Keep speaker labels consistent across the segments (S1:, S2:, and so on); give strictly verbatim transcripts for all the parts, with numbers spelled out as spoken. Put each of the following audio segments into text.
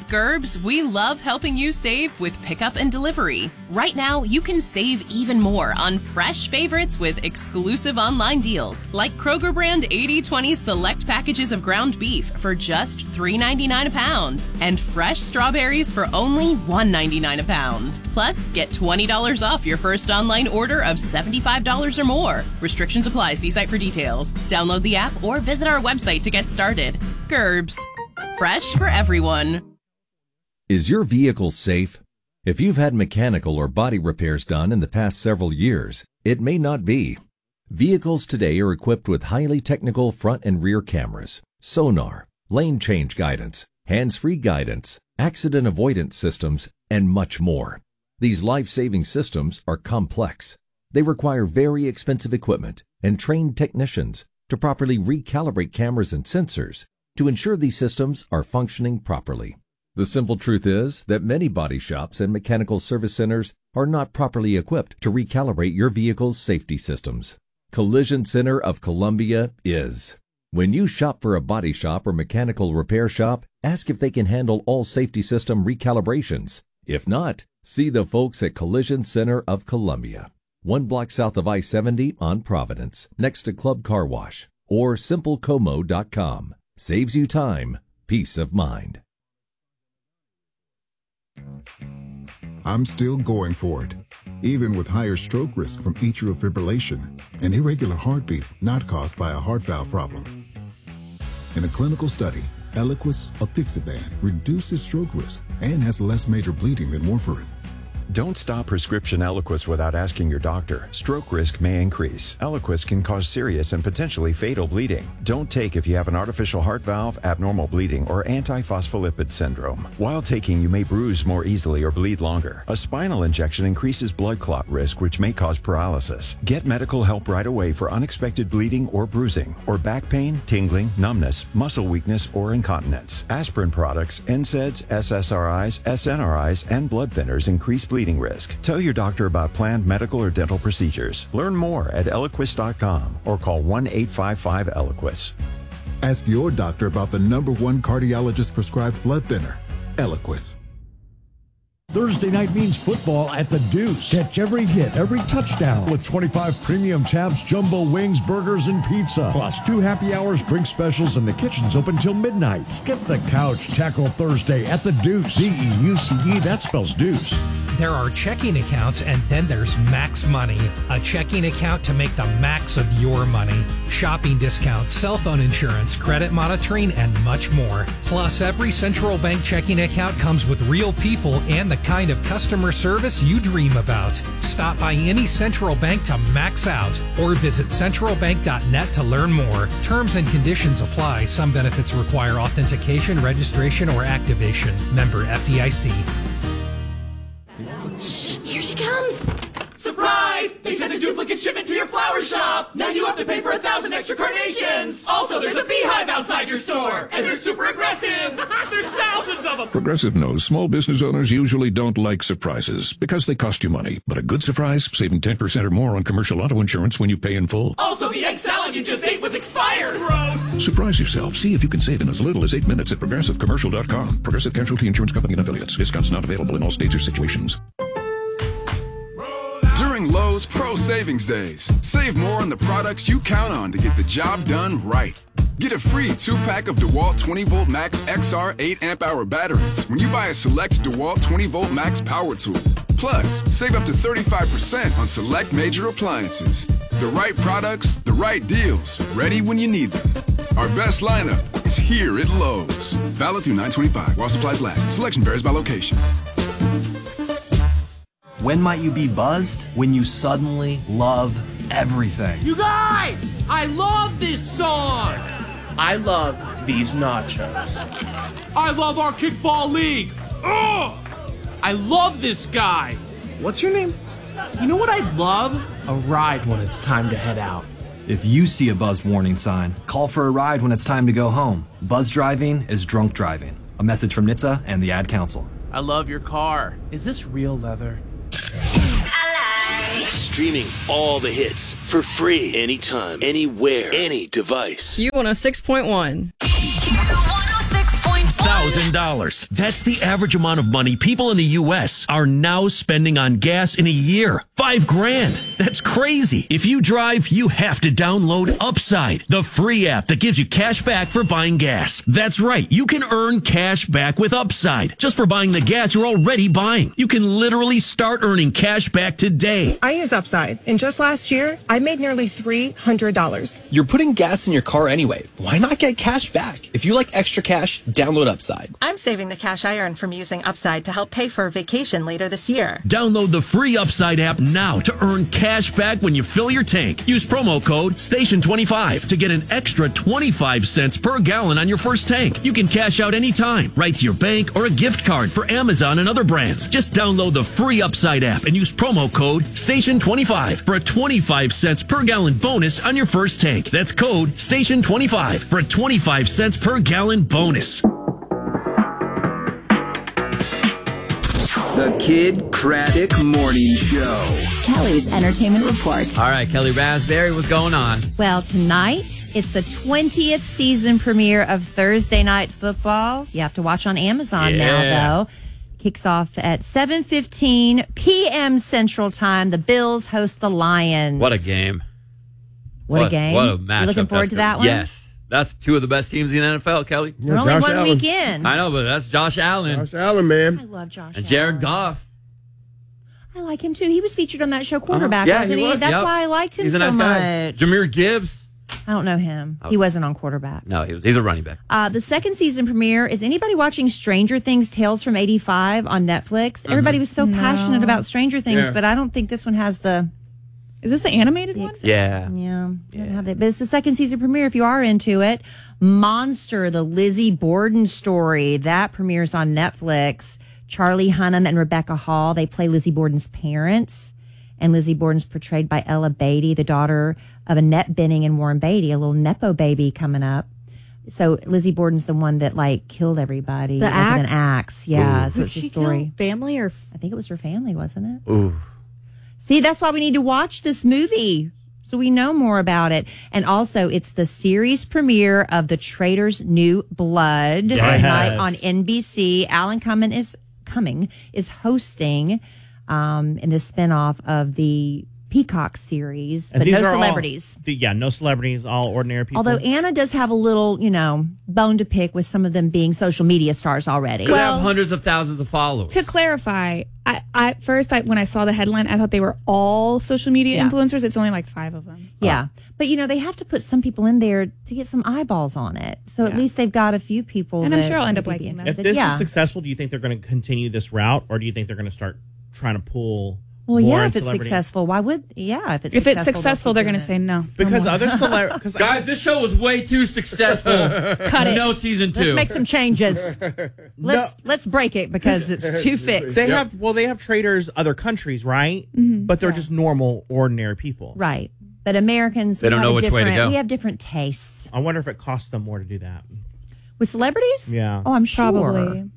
S1: At Gerbs, we love helping you save with pickup and delivery. Right now, you can save even more on fresh favorites with exclusive online deals, like Kroger brand eighty twenty select packages of ground beef for just three ninety-nine a pound, and fresh strawberries for only one ninety-nine a pound. Plus, get twenty dollars off your first online order of seventy-five dollars or more. Restrictions apply. See site for details. Download the app or visit our website to get started. Gerbs. Fresh for everyone.
S2: Is your vehicle safe? If you've had mechanical or body repairs done in the past several years, it may not be. Vehicles today are equipped with highly technical front and rear cameras, sonar, lane change guidance, hands-free guidance, accident avoidance systems, and much more. These life-saving systems are complex. They require very expensive equipment and trained technicians to properly recalibrate cameras and sensors to ensure these systems are functioning properly. The simple truth is that many body shops and mechanical service centers are not properly equipped to recalibrate your vehicle's safety systems. Collision Center of Columbia is. When you shop for a body shop or mechanical repair shop, ask if they can handle all safety system recalibrations. If not, see the folks at Collision Center of Columbia, one block south of I seventy on Providence, next to Club Car Wash, or simple como dot com. Saves you time, peace of mind.
S3: I'm still going for it, even with higher stroke risk from atrial fibrillation, an irregular heartbeat not caused by a heart valve problem. In a clinical study, Eliquis apixaban reduces stroke risk and has less major bleeding than warfarin.
S4: Don't stop prescription Eliquis without asking your doctor. Stroke risk may increase. Eliquis can cause serious and potentially fatal bleeding. Don't take if you have an artificial heart valve, abnormal bleeding, or antiphospholipid syndrome. While taking, you may bruise more easily or bleed longer. A spinal injection increases blood clot risk, which may cause paralysis. Get medical help right away for unexpected bleeding or bruising, or back pain, tingling, numbness, muscle weakness, or incontinence. Aspirin products, N SAIDs, S S R Is, S N R Is, and blood thinners increase bleeding risk. Tell your doctor about planned medical or dental procedures. Learn more at eliquis dot com or call one eight five five Eliquis.
S3: Ask your doctor about the number one cardiologist prescribed blood thinner, Eliquis.
S5: Thursday night means football at the Deuce. Catch every hit, every touchdown with twenty-five premium tabs, jumbo wings, burgers, and pizza. Plus two happy hours, drink specials, and the kitchen's open till midnight. Skip the couch. Tackle Thursday at the Deuce. D E U C E, that spells Deuce.
S6: There are checking accounts, and then there's Max Money, a checking account to make the max of your money. Shopping discounts, cell phone insurance, credit monitoring, and much more. Plus, every Central Bank checking account comes with real people and the kind of customer service you dream about. Stop by any Central Bank to max out or visit central bank dot net to learn more. Terms and conditions apply. Some benefits require authentication, registration, or activation. Member F D I C.
S7: Shh, here she comes.
S8: Surprise! They sent a duplicate shipment to your flower shop! Now you have to pay for a thousand extra carnations! Also, there's a beehive outside your store! And they're super aggressive! There's thousands of them!
S9: Progressive knows small business owners usually don't like surprises because they cost you money. But a good surprise, saving ten percent or more on commercial auto insurance when you pay in full.
S8: Also, the egg salad you just ate was expired! Gross!
S9: Surprise yourself. See if you can save in as little as eight minutes at progressive commercial dot com. Progressive Casualty Insurance Company and Affiliates. Discounts not available in all states or situations.
S10: During Lowe's Pro Savings Days, save more on the products you count on to get the job done right. Get a free two-pack of DeWalt twenty volt Max X R eight amp hour batteries when you buy a select DeWalt twenty volt Max power tool. Plus, save up to thirty-five percent on select major appliances. The right products, the right deals, ready when you need them. Our best lineup is here at Lowe's. Valid through nine twenty-five while supplies last. Selection varies by location.
S11: When might you be buzzed? When you suddenly love everything.
S12: You guys! I love this song!
S13: I love these nachos.
S12: I love our kickball league! Ugh! I love this guy!
S13: What's your name?
S12: You know what I'd love? A ride when it's time to head out.
S11: If you see a buzzed warning sign, call for a ride when it's time to go home. Buzz driving is drunk driving. A message from N H T S A and the Ad Council.
S12: I love your car. Is this real leather?
S14: Streaming all the hits for free anytime, anywhere, any device.
S15: Q one oh six point one.
S16: one oh six point one.
S17: one thousand
S7: dollars. That's the average amount of money people in the U S are now spending on gas in a year. Five grand. That's crazy. If you drive, you have to download Upside, the free app that gives you cash back for buying gas. That's right. You can earn cash back with Upside just for buying the gas you're already buying. You can literally start earning cash back today.
S15: I use Upside, and just last year, I made nearly three hundred dollars.
S16: You're putting gas in your car anyway. Why not get cash back? If you like extra cash, download Upside.
S17: I'm saving the cash I earn from using Upside to help pay for a vacation later this year.
S7: Download the free Upside app now to earn cash back when you fill your tank. Use promo code station twenty-five to get an extra twenty-five cents per gallon on your first tank. You can cash out anytime, right to your bank or a gift card for Amazon and other brands. Just download the free Upside app and use promo code station twenty-five for a twenty-five cents per gallon bonus on your first tank. That's code station twenty-five for a twenty-five cents per gallon bonus.
S18: The Kid Craddock Morning Show.
S19: Kelly's Entertainment Report.
S20: All right, Kelly Raspberry, what's going on?
S19: Well, tonight, it's the twentieth season premiere of Thursday Night Football. You have to watch on Amazon
S20: Yeah.
S19: now, though. Kicks off at seven fifteen p.m. Central Time. The Bills host the Lions.
S20: What a game.
S19: What, a game.
S20: What a matchup.
S19: You looking forward
S20: that's
S19: to
S20: gonna-
S19: that one?
S20: Yes. That's two of the best teams in the N F L, Kelly.
S19: They're only one week in.
S20: I know, but that's Josh Allen.
S21: Josh Allen, man.
S19: I love Josh
S20: And Jared
S19: Allen.
S20: Goff.
S19: I like him, too. He was featured on that show, Quarterback,
S20: Uh-huh. Yeah,
S19: wasn't
S20: he
S19: he?
S20: was,
S19: That's
S20: yep.
S19: why I liked him
S20: He's a
S19: so
S20: nice guy.
S19: much.
S20: Jameer Gibbs.
S19: I don't know him.
S20: Oh.
S19: He wasn't on Quarterback.
S20: No, he was, he's a running back.
S19: Uh, the second season premiere, is anybody watching Stranger Things Tales from eighty-five on Netflix? Everybody was so
S22: No.
S19: passionate about Stranger Things,
S22: Yeah.
S19: but I don't think this one has the...
S22: Is this the animated one?
S20: Yeah.
S19: Yeah. I don't have that. But it's the second season premiere if you are into it. Monster, the Lizzie Borden story, that premieres on Netflix. Charlie Hunnam and Rebecca Hall, they play Lizzie Borden's parents. And Lizzie Borden's portrayed by Ella Beatty, the daughter of Annette Bening and Warren Beatty, a little Nepo baby coming up. So Lizzie Borden's the one that like killed everybody
S23: The
S19: with
S23: axe?
S19: an axe. Yeah.
S23: Ooh.
S19: So
S23: Who'd
S19: it's
S23: she
S19: a story.
S23: kill? Family or?
S19: I think it was her family, wasn't it?
S20: Ooh.
S19: See, that's why we need to watch this movie so we know more about it. And also, it's the series premiere of The Traitors' New Blood
S24: Yes.
S19: tonight on N B C. Alan Cumming is coming is hosting um, in the spinoff of the Peacock series,
S25: And
S19: but
S25: these
S19: no
S25: are all-
S19: celebrities.
S25: the- yeah, no celebrities, all ordinary people.
S19: Although Anna does have a little, you know, bone to pick with some of them being social media stars already.
S20: They have hundreds of thousands of followers.
S22: To clarify, I, I at first I, when I saw the headline, I thought they were all social media
S19: Yeah.
S22: influencers. It's only like five of them.
S19: Yeah. But, you know, they have to put some people in there to get some eyeballs on it. So at least they've got a few people.
S22: And I'm
S19: that
S22: sure I'll end
S19: may
S22: up
S19: be
S22: liking them.
S25: if
S19: interested.
S25: this
S19: yeah.
S25: is successful, do you think they're going to continue this route, or do you think they're going to start trying to pull
S19: Well,
S25: more
S19: yeah,
S25: in
S19: if it's
S25: celebrities?
S19: successful, why would, yeah, if it's
S22: If
S19: successful.
S22: it's successful,
S19: they'll
S22: they're
S19: keep
S22: going to
S19: doing
S22: say no.
S25: Because
S22: No more.
S25: other celebrities,
S20: Guys, this show was way too successful.
S19: Cut it.
S20: No season two.
S19: Let's make some changes. Let's let's break it because it's too fixed.
S25: They have well, they have traders other countries, right?
S19: Mhm.
S25: But they're just normal, ordinary people.
S19: Right. But Americans,
S25: They
S19: we
S25: don't
S19: have
S25: know
S19: a
S25: which way to
S19: different-
S25: go.
S19: We have different tastes.
S25: I wonder if it costs them more to do that.
S19: With celebrities?
S25: Yeah.
S19: Oh, I'm sure.
S22: Probably.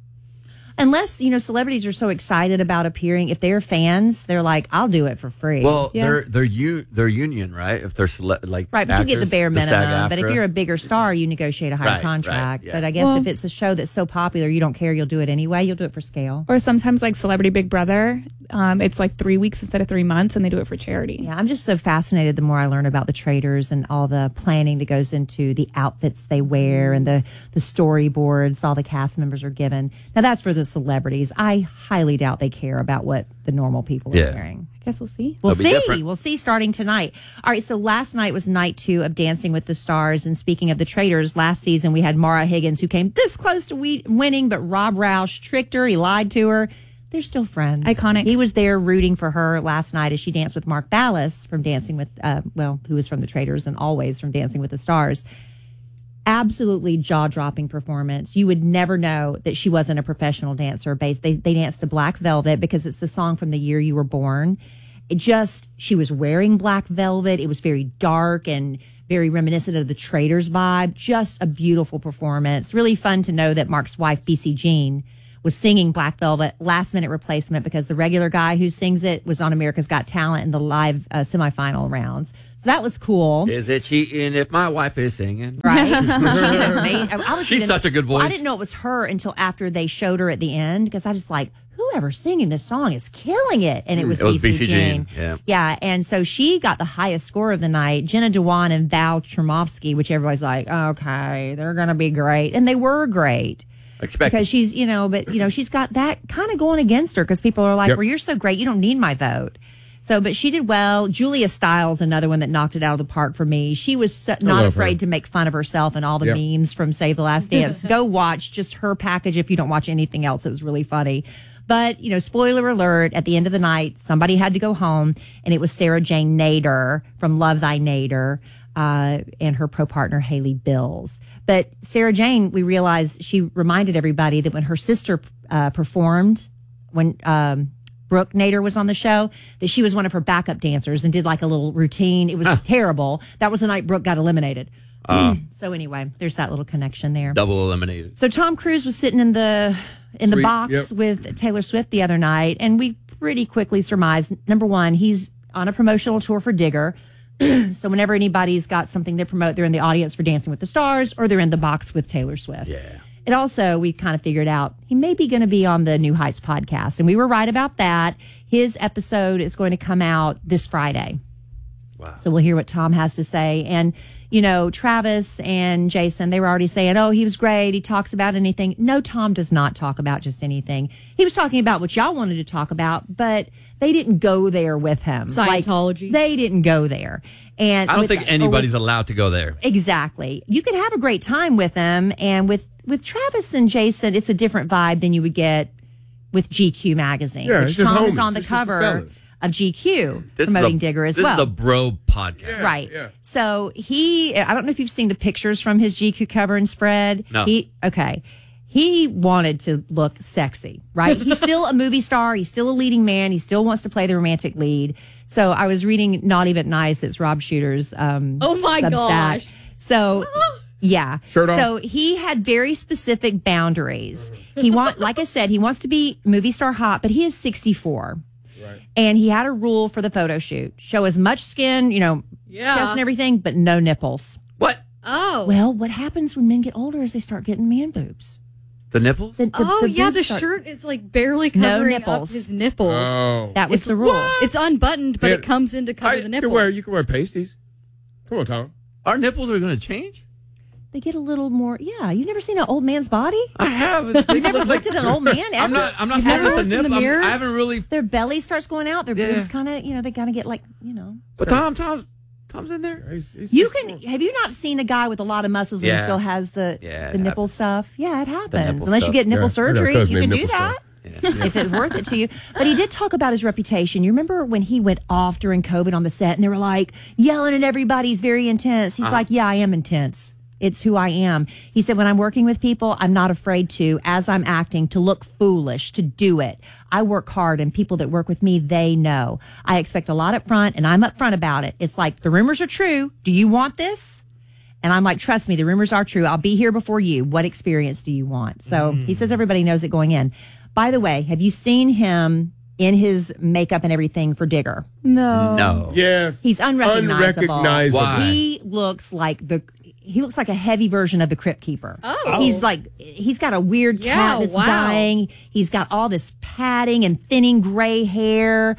S19: Unless, you know, celebrities are so excited about appearing. If they're fans, they're like, I'll do it for free.
S20: Well, they're they're u- they're union, right? If they're cele- like
S19: Right, but you get the
S20: actors,
S19: bare minimum. But if
S20: SAG-AFTRA.
S19: you're a bigger star, you negotiate a higher
S20: Right, right,
S19: contract.
S20: yeah.
S19: But I guess
S22: Well-
S19: if it's a show that's so popular, you don't care, you'll do it anyway. You'll do it for scale.
S22: Or sometimes like Celebrity Big Brother, um, it's like three weeks instead of three months, and they do it for charity.
S19: Yeah, I'm just so fascinated the more I learn about the traders and all the planning that goes into the outfits they wear and the, the storyboards all the cast members are given. Now, that's for the celebrities. I highly doubt they care about what the normal people are
S22: Yeah.
S19: wearing.
S22: I guess we'll see.
S19: We'll
S22: It'll be
S19: see.
S22: different.
S19: We'll see starting tonight. All right. So last night was night two of Dancing with the Stars. And speaking of the traders, last season we had Mara Higgins who came this close to we- winning, but Rob Roush tricked her. He lied to her. They're still friends. Iconic. He was there rooting for her last night as she danced with Mark Ballas from Dancing with, uh, well, who was from the Traders and always from Dancing with the Stars. Absolutely jaw-dropping performance. You would never know that she wasn't a professional dancer. Based, they they danced to Black Velvet because it's the song from the year you were born. It just she was wearing black velvet. It was very dark and very reminiscent of the Traders vibe. Just a beautiful performance. Really fun to know that Mark's wife, B C Jean, was singing Black Velvet, last minute replacement because the regular guy who sings it was on America's Got Talent in the live uh, semifinal rounds. that was cool.
S20: Is it cheating if my wife is singing?
S19: Right. She had a mate- I was
S20: She's
S19: thinking-
S20: such a good voice.
S19: I didn't know it was her until after they showed her at the end because I just like, whoever's singing this song is killing it. And it was,
S20: It was
S19: B C
S20: B C
S19: Jane.
S20: Jane, yeah.
S19: Yeah. And so she got the highest score of the night. Jenna Dewan and Val Tremovsky, which everybody's like, okay, they're going to be great. And they were great.
S20: Expect
S19: Because she's, you know, but, you know, she's got that kind of going against her because people are like,
S20: Yep.
S19: well, you're so great. You don't need my vote. So, but she did well. Julia Stiles, another one that knocked it out of the park for me. She was so, not
S1: love her.
S19: afraid to make fun of herself and all the
S1: Yep.
S19: memes from Save the Last Dance. Go watch just her package if you don't watch anything else. It was really funny. But, you know, spoiler alert, at the end of the night, somebody had to go home, and it was Sarah Jane Nader from Love Thy Nader uh, and her pro partner, Haley Bills. But Sarah Jane, we realized she reminded everybody that when her sister uh, performed, when um, Brooke Nader was on the show, that she was one of her backup dancers and did like a little routine. It was terrible. That was the night Brooke got eliminated.
S20: Uh,
S19: So anyway, there's that little connection there.
S20: Double eliminated.
S19: So Tom Cruise was sitting in the in the
S20: Sweet,
S19: box
S20: yep.
S19: with Taylor Swift the other night, and we pretty quickly surmised, number one, he's on a promotional tour for Digger. So whenever anybody's got something to promote, they're in the audience for Dancing with the Stars, or they're in the box with Taylor Swift.
S20: Yeah.
S19: It also, we kind of figured out he may be going to be on the New Heights podcast, and we were right about that. His episode is going to come out this Friday.
S20: Wow.
S19: So we'll hear what Tom has to say. And, you know, Travis and Jason, they were already saying, oh, he was great. He talks about anything. No, Tom does not talk about just anything. He was talking about what y'all wanted to talk about, but they didn't go there with him.
S2: Scientology.
S19: Like, they didn't go there. And
S20: I don't
S19: with-
S20: think
S19: or
S20: anybody's
S19: with-
S20: allowed to go there.
S19: Exactly. You can have a great time with them. And with, with Travis and Jason, it's a different vibe than you would get with G Q magazine,
S1: Yeah,
S19: which
S1: it's just
S19: Tom is
S1: homies.
S19: on the
S1: It's just the
S19: cover
S1: fellas.
S19: of G Q
S20: This
S19: promoting
S20: is the,
S19: Digger as
S20: this
S19: well.
S20: is the bro podcast.
S19: Right. So he, I don't know if you've seen the pictures from his G Q cover and spread.
S20: No.
S19: He, okay. He wanted to look sexy, right? He's still a movie star. He's still a leading man. He still wants to play the romantic lead. So I was reading Naughty But Nice. It's Rob Shooter's um,
S2: Oh my
S19: Substack.
S2: gosh.
S19: So yeah.
S1: Shirt off?
S19: So he had very specific boundaries. He want, like I said, he wants to be movie star hot, but he is sixty-four. And he had a rule for the photo shoot: show as much skin, you know,
S2: Yeah.
S19: chest and everything, but no nipples.
S20: What?
S2: Oh.
S19: Well, what happens when men get older is they start getting man boobs.
S20: The nipples?
S19: The, the,
S2: oh,
S19: the
S2: yeah,
S19: boobs
S2: the
S19: start-
S2: shirt is like barely
S19: No
S2: covering up
S19: nipples.
S2: his nipples.
S1: Oh.
S19: That was
S2: It's-
S19: the rule.
S2: It's unbuttoned, but
S1: Yeah.
S2: it comes in to cover
S1: I-
S2: the
S1: you
S2: nipples.
S1: can wear you can wear pasties. Come on, Tom.
S20: Our nipples are going to change?
S19: They get a little more. Yeah, you've never seen an old man's body?
S20: I have.
S19: You've never looked at an old man ever?
S20: I'm not. I'm not
S19: You've
S20: saying
S19: never
S20: with the
S19: looked in
S20: nipple.
S19: the
S20: I'm-
S19: mirror?
S20: I haven't really.
S19: Their belly starts going out. Their
S20: Yeah.
S19: boobs kind of, you know, they kind of get like, you know.
S20: But Tom, Tom, Tom's in there.
S19: You can. Have you not seen a guy with a lot of muscles and
S20: Yeah.
S19: he still has the
S20: Yeah,
S19: the
S20: it
S19: nipple stuff? Yeah, it happens.
S20: nipple
S19: Unless you
S20: stuff.
S19: get nipple
S1: Yeah, I got a
S19: surgery,
S1: cousin
S19: you can
S1: named
S19: do
S1: Nipple
S19: that. If it's worth it to you. But he did talk about his reputation. You remember when he went off during COVID on the set and they were like yelling at everybody, he's very intense. He's
S20: Uh-huh.
S19: like, yeah, I am intense. It's who I am. He said, when I'm working with people, I'm not afraid to, as I'm acting, to look foolish, to do it. I work hard, and people that work with me, they know. I expect a lot up front, and I'm upfront about it. It's like, the rumors are true. Do you want this? And I'm like, trust me, the rumors are true. I'll be here before you. What experience do you want? So he says everybody knows it going in. By the way, have you seen him in his makeup and everything for Digger?
S2: No.
S20: No.
S1: Yes.
S19: He's unrecognizable.
S1: Unrecognizable.
S20: Why?
S19: He looks like the he looks like a heavy version of the Crypt Keeper.
S2: Oh.
S19: He's like he's got a weird cat
S2: Yeah,
S19: that's
S2: wow.
S19: dying. He's got all this padding and thinning gray hair,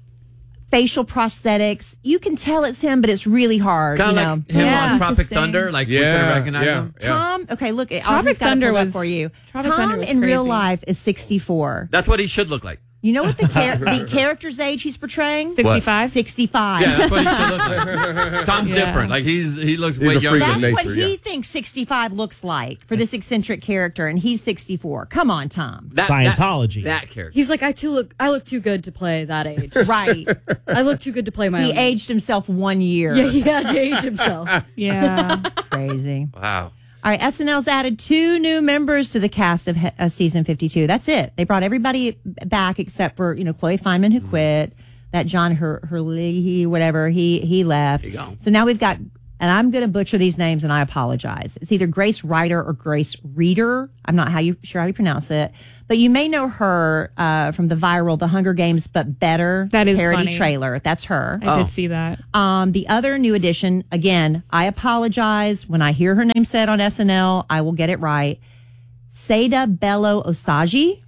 S19: facial prosthetics. You can tell it's him, but it's really hard.
S20: Kind
S19: you
S20: of
S19: know?
S20: like him
S2: Yeah.
S20: on Tropic Thunder. Like we could
S1: Yeah,
S20: recognize
S1: yeah.
S20: him.
S19: Tom, okay, look, Audrey's
S22: Tropic
S19: got it
S22: Thunder
S19: pulled up
S22: was-
S19: for you.
S22: Tropic
S19: Tom
S22: Thunder was
S19: in real
S22: crazy.
S19: life is sixty-four.
S20: That's what he should look like.
S19: You know what the char- the character's age he's portraying?
S22: sixty-five?
S19: sixty-five.
S20: Yeah, that's what he should look like. Tom's
S22: Yeah.
S20: different. Like he's he looks
S1: He's
S20: way
S1: a freak
S20: younger.
S1: of
S19: That's what
S1: nature,
S19: he
S1: yeah.
S19: thinks sixty-five looks like for this eccentric character, and he's sixty-four. Come on, Tom.
S20: That,
S25: Scientology.
S20: That, that character.
S2: He's like, I too look. I look too good to play that age.
S19: Right.
S2: I look too good to play my
S19: He
S2: own.
S19: aged himself one year.
S2: Yeah, he had to age himself.
S22: Yeah.
S19: Crazy.
S20: Wow.
S19: All right, S N L's added two new members to the cast of uh, season fifty-two. That's it. They brought everybody back except for, you know, Chloe Feynman, who quit. That John Her- Hurley, whatever, he he left.
S20: There you go.
S19: So now we've got and I'm going to butcher these names, and I apologize. It's either Grace Ryder or Grace Reader. I'm not how you sure how you pronounce it, but you may know her uh, from the viral The Hunger Games, but better
S22: That is
S19: parody
S22: funny.
S19: trailer. That's her.
S22: I did see that.
S19: Um, the other new addition, again, I apologize. When I hear her name said on S N L, I will get it right. Seda Bello Osagi.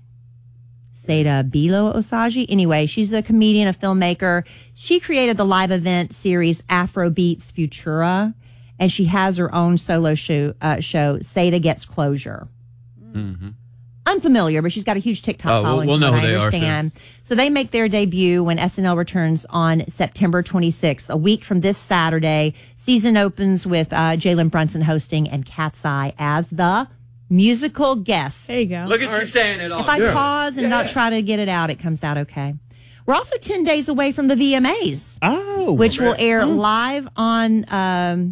S19: Seda Bello Osagi. Anyway, she's a comedian, a filmmaker. She created the live event series Afrobeats Futura, and she has her own solo show, uh, show Seda Gets Closure.
S20: Mm-hmm.
S19: Unfamiliar, but she's got a huge TikTok
S20: Oh, we'll-
S19: following.
S20: we'll
S19: from
S20: know
S19: what
S20: who
S19: I
S20: they are soon.
S19: understand. So they make their debut when S N L returns on September twenty-sixth, a week from this Saturday. Season opens with uh, Jalen Brunson hosting and Cat's Eye as the musical guest.
S22: There you go.
S20: Look at you saying it all.
S19: If I
S20: Yeah.
S19: pause and
S20: Yeah.
S19: not try to get it out, it comes out okay. We're also ten days away from the V M As,
S25: Oh,
S19: which will air
S25: Mm.
S19: live on um,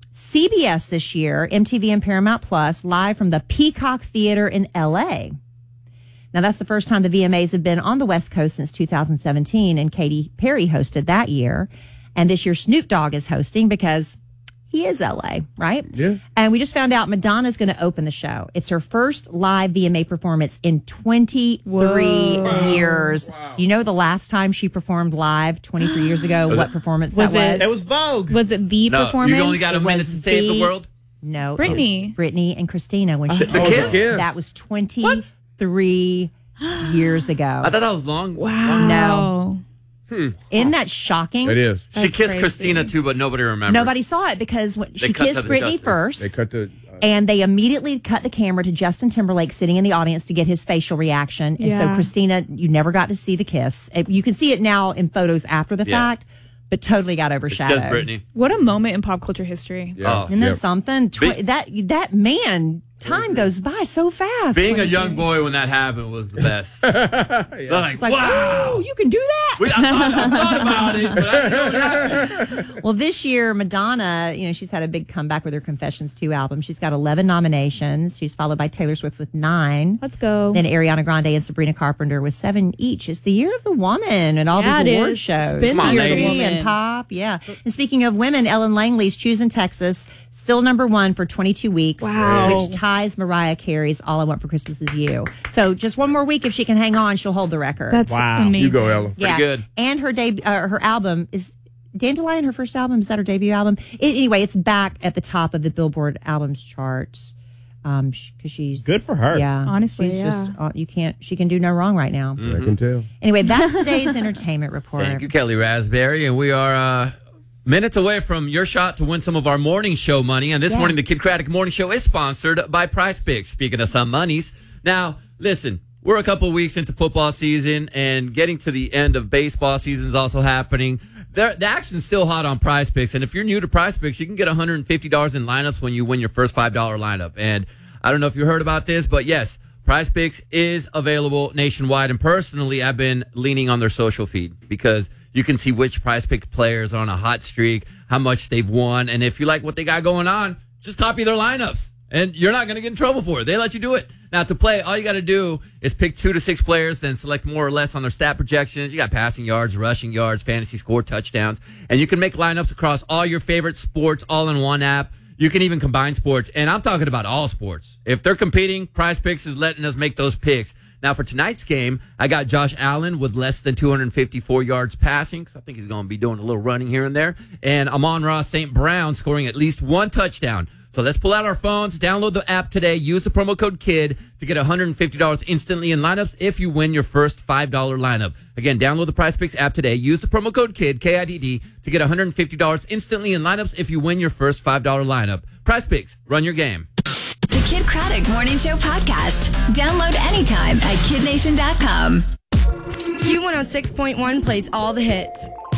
S19: C B S this year, M T V and Paramount Plus, live from the Peacock Theater in L A. Now, that's the first time the V M As have been on the West Coast since two thousand seventeen, and Katy Perry hosted that year. And this year, Snoop Dogg is hosting because he is L A, right?
S1: Yeah.
S19: And we just found out Madonna's going to open the show. It's her first live V M A performance in twenty-three
S22: Whoa.
S19: years. You know the last time she performed live twenty-three years ago,
S20: Was
S19: what
S20: it-
S19: performance
S22: Was
S19: that
S22: it-
S19: was?
S25: It was Vogue.
S22: Was it the
S20: No,
S22: performance?
S20: you only got a
S19: It
S20: minute
S19: was
S20: to save the
S19: the-
S20: world.
S19: No,
S22: Britney.
S19: it was Britney and Christina when she
S20: The
S19: did
S20: Kiss?
S19: it. That was twenty-three years ago.
S20: I thought that was long.
S22: Wow.
S19: No. Isn't that shocking?
S1: It is.
S20: She
S22: That's
S20: kissed
S22: crazy.
S20: Christina too, but nobody remembers.
S19: Nobody saw it because when she
S20: cut to
S19: kissed
S20: the
S19: Britney
S20: Justin.
S19: first.
S1: They cut the. Uh,
S19: And they immediately cut the camera to Justin Timberlake sitting in the audience to get his facial reaction. And so
S22: Yeah.
S19: Christina, you never got to see the kiss. Uh, You can see it now in photos after the
S20: Yeah.
S19: fact, but totally got
S20: It's
S19: overshadowed.
S20: just Britney.
S22: What a moment in pop culture history.
S1: yeah.
S19: Isn't that
S1: Yep.
S19: something? Tw-
S20: Be-
S19: that that man, time goes by so fast.
S20: Being a
S19: Like,
S20: young boy when that happened was the best. They're like,
S19: it's like,
S20: wow.
S19: oh, you can do that.
S20: We, I, thought, I thought about it, but I didn't know it happened.
S19: Well, this year, Madonna, you know, she's had a big comeback with her Confessions two album. She's got eleven nominations. She's followed by Taylor Swift with nine.
S22: Let's go.
S19: Then Ariana Grande and Sabrina Carpenter with seven each. It's the year of the woman and all
S2: Yeah,
S19: these
S2: it
S19: award
S2: is.
S19: shows.
S2: It's been
S20: the year of the
S19: R and B
S2: woman.
S19: and pop, yeah. And speaking of women, Ellen Langley's Choosing Texas, still number one for twenty-two weeks,
S22: Wow.
S19: which ties Mariah Carey's All I Want for Christmas Is You. So just one more week, if she can hang on, she'll hold the record.
S22: That's
S25: Wow.
S22: amazing.
S1: You go, Ella.
S19: yeah.
S20: good.
S19: And her debut, uh, her album is Dandelion. Her first album, is that her debut album? It, anyway, it's back at the top of the Billboard albums charts. Um, because she's
S25: Good for her.
S19: Yeah,
S22: Honestly,
S19: she's
S22: yeah.
S19: just uh, you can't. She can do no wrong right now.
S1: I can tell.
S19: Anyway, that's today's entertainment report.
S20: Thank you, Kelly Raspberry. And we are uh, minutes away from your shot to win some of our morning show money. And this
S19: Yeah.
S20: morning, the Kid Craddock Morning Show is sponsored by Prize Picks. Speaking of some monies. Now, listen, we're a couple of weeks into football season, and getting to the end of baseball season is also happening. There, the action's still hot on Prize Picks. And if you're new to Prize Picks, you can get one hundred fifty dollars in lineups when you win your first five dollars lineup. And I don't know if you heard about this, but yes, Prize Picks is available nationwide. And personally, I've been leaning on their social feed because you can see which Prize Picks players are on a hot streak, how much they've won. And if you like what they got going on, just copy their lineups. And you're not going to get in trouble for it. They let you do it. Now, to play, all you got to do is pick two to six players, then select more or less on their stat projections. You got passing yards, rushing yards, fantasy score, touchdowns. And you can make lineups across all your favorite sports all in one app. You can even combine sports. And I'm talking about all sports. If they're competing, Prize Picks is letting us make those picks. Now, for tonight's game, I got Josh Allen with less than two hundred fifty-four yards passing, because I think he's going to be doing a little running here and there. And Amon-Ra Saint Brown scoring at least one touchdown. So let's pull out our phones, download the app today, use the promo code KID to get one hundred fifty dollars instantly in lineups if you win your first five dollars lineup. Again, download the Prize Picks app today, use the promo code KID, K I D D, to get one hundred fifty dollars instantly in lineups if you win your first five dollars lineup. Prize Picks, run your game.
S3: The Kid Craddock Morning Show podcast. Download anytime at kid nation dot com.
S4: Q one oh six point one plays all the hits.